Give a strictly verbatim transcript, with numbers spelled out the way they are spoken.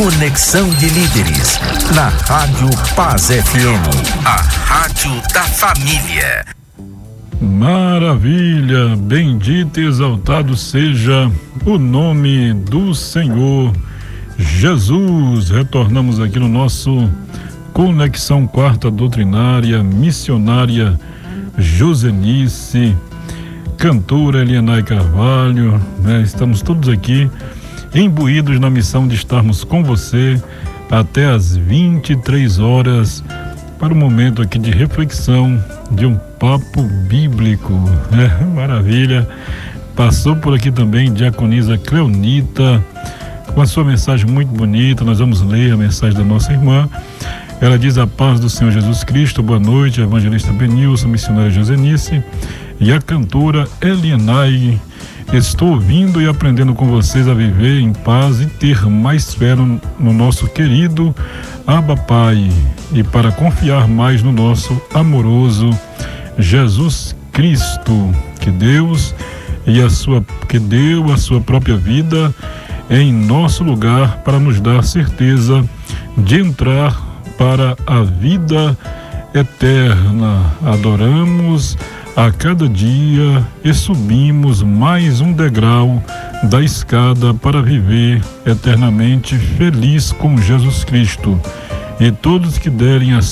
Conexão de Líderes, na Rádio Paz F M, a rádio da família. Maravilha, bendito e exaltado seja o nome do Senhor Jesus. Retornamos aqui no nosso Conexão Quarta Doutrinária, missionária Josenice, cantora Elianai Carvalho, né? Estamos todos aqui imbuídos na missão de estarmos com você até às vinte e três horas para um momento aqui de reflexão, de um papo bíblico, né? Maravilha. Passou por aqui também diaconisa Cleonita com a sua mensagem muito bonita. Nós vamos ler a mensagem da nossa irmã. Ela diz: a paz do Senhor Jesus Cristo. Boa noite, a evangelista Benilson, missionária Josenice e a cantora Elianai. Estou ouvindo e aprendendo com vocês a viver em paz e ter mais fé no, no nosso querido Abba Pai, e para confiar mais no nosso amoroso Jesus Cristo, que Deus e a sua que deu a sua própria vida em nosso lugar para nos dar certeza de entrar para a vida eterna. Adoramos a cada dia e subimos mais um degrau da escada para viver eternamente feliz com Jesus Cristo. E todos que derem a